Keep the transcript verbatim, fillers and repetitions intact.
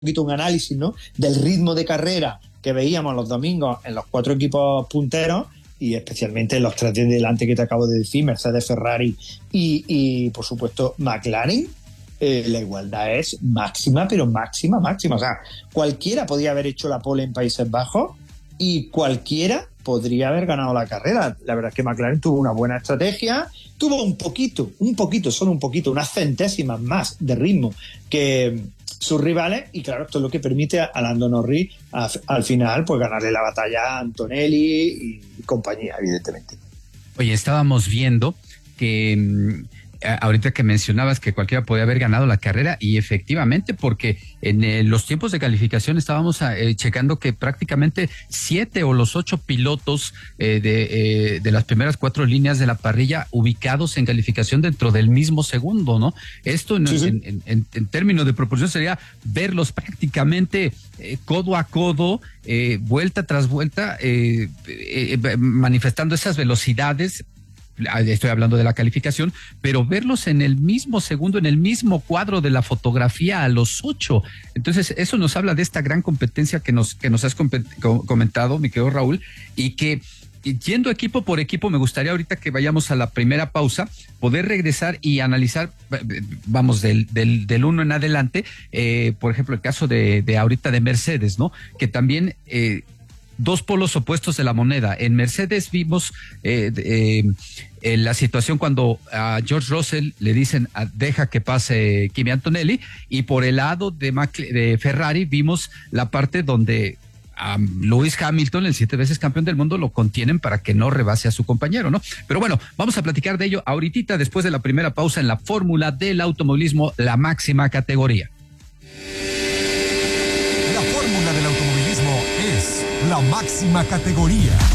poquito un análisis, ¿no?, del ritmo de carrera que veíamos los domingos en los cuatro equipos punteros y especialmente en los tres de delante que te acabo de decir, Mercedes, Ferrari y, y por supuesto McLaren. Eh, la igualdad es máxima, pero máxima, máxima. O sea, cualquiera podía haber hecho la pole en Países Bajos y cualquiera podría haber ganado la carrera. La verdad es que McLaren tuvo una buena estrategia, tuvo un poquito, un poquito, solo un poquito, unas centésimas más de ritmo que sus rivales, y claro, esto es lo que permite a Lando Norris a, al final pues ganarle la batalla a Antonelli y compañía, evidentemente. Oye, estábamos viendo que ahorita que mencionabas que cualquiera podía haber ganado la carrera, y efectivamente, porque en eh, los tiempos de calificación estábamos eh, checando que prácticamente siete o los ocho pilotos eh, de, eh, de las primeras cuatro líneas de la parrilla ubicados en calificación dentro del mismo segundo, ¿no? Esto en, sí, sí. en, en, en, en términos de proporción sería verlos prácticamente eh, codo a codo, eh, vuelta tras vuelta, eh, eh, eh, manifestando esas velocidades. Estoy hablando de la calificación, pero verlos en el mismo segundo, en el mismo cuadro de la fotografía a los ocho. Entonces, eso nos habla de esta gran competencia que nos, que nos has comentado, mi querido Raúl, y que yendo equipo por equipo, me gustaría ahorita que vayamos a la primera pausa, poder regresar y analizar, vamos, del, del, del uno en adelante, eh, por ejemplo, el caso de, de ahorita de Mercedes, ¿no? Que también, eh, dos polos opuestos de la moneda. En Mercedes vimos eh, eh, eh, la situación cuando a George Russell le dicen a, deja que pase Kimi Antonelli, y por el lado de, Macle- de Ferrari vimos la parte donde um, Lewis Hamilton, el siete veces campeón del mundo, lo contienen para que no rebase a su compañero, ¿no? Pero bueno, vamos a platicar de ello ahorita después de la primera pausa en la fórmula del automovilismo, la máxima categoría. La fórmula del automovilismo es la máxima categoría.